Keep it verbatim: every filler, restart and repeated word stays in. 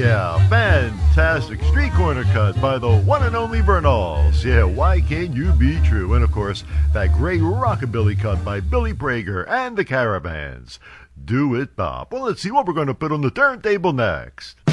yeah, fantastic street corner cut by the one and only Bernals. Yeah, why can't you be true? And of course, that great rockabilly cut by Billy Prager and the Caravans. Do it, Bob. Well, let's see what we're going to put on the turntable next.